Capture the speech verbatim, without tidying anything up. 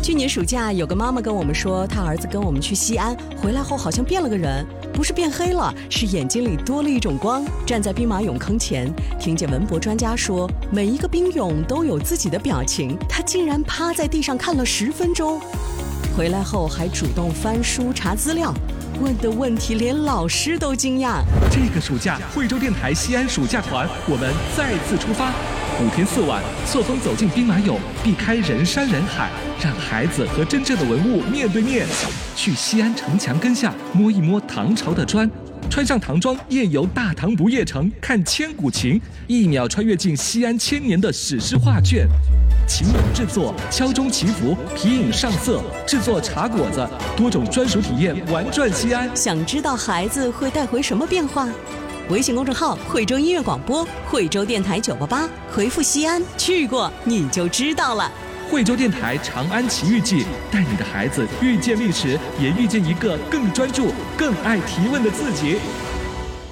去年暑假，有个妈妈跟我们说，她儿子跟我们去西安，回来后好像变了个人，不是变黑了，是眼睛里多了一种光。站在兵马俑坑前，听见文博专家说，每一个兵俑都有自己的表情，他竟然趴在地上看了十分钟。回来后还主动翻书查资料，问的问题连老师都惊讶。 这个暑假，惠州电台西安暑假团，我们再次出发。五天四晚，错峰走进兵马俑，避开人山人海，让孩子和真正的文物面对面。去西安城墙根下摸一摸唐朝的砖，穿上唐装夜游大唐不夜城，看千古情，一秒穿越进西安千年的史诗画卷。琴俑制作、敲钟祈福、皮影上色、制作茶果子，多种专属体验玩转西安。 想知道孩子会带回什么变化？微信公众号惠州音乐广播，惠州电台九八八，回复西安，去过你就知道了。 惠州电台长安奇遇记，带你的孩子遇见历史，也遇见一个更专注、更爱提问的自己。